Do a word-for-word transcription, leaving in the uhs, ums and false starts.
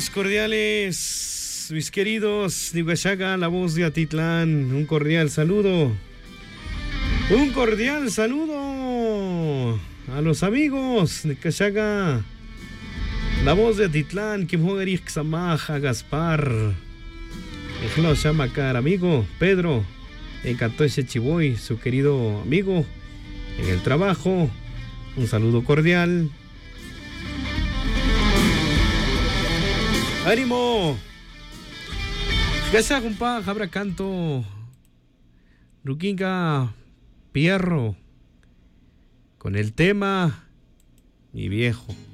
Cordiales, mis queridos de Huachaca, la voz de Atitlán, un cordial saludo, un cordial saludo a los amigos de Cachaca, la voz de Atitlán, Kimhogerich Xamaja, Gaspar, el Chamacar, amigo Pedro, en Catoche Chiboy, su querido amigo en el trabajo, un saludo cordial. ¡Ánimo! Gasa compa, jabra canto. Ruquinga Pierro. Con el tema Mi viejo.